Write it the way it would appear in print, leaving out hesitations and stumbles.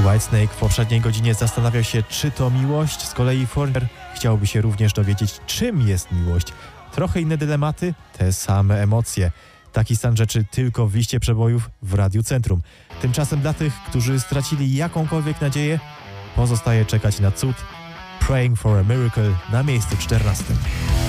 Whitesnake w poprzedniej godzinie zastanawiał się, czy to miłość, z kolei Foreigner chciałby się również dowiedzieć, czym jest miłość. Trochę inne dylematy, te same emocje. Taki stan rzeczy tylko w liście przebojów w Radiu Centrum. Tymczasem dla tych, którzy stracili jakąkolwiek nadzieję, pozostaje czekać na cud. Praying for a Miracle na miejscu 14.